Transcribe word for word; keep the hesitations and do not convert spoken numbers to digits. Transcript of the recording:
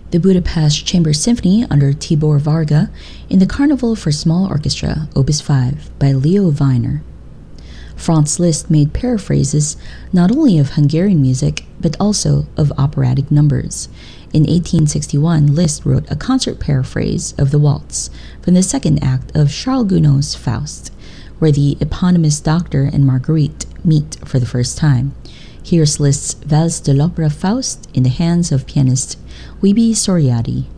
the Budapest Chamber Symphony under Tibor Varga in the Carnival for Small Orchestra, Opus five, by Leo Weiner. Franz Liszt made paraphrases not only of Hungarian music, but also of operatic numbers. In eighteen sixty-one, Liszt wrote a concert paraphrase of the waltz from the second act of Charles Gounod's Faust, where the eponymous Doctor and Marguerite meet for the first time. Here's Liszt's Valse de l'Opera Faust in the hands of pianist Wiebe Soriati.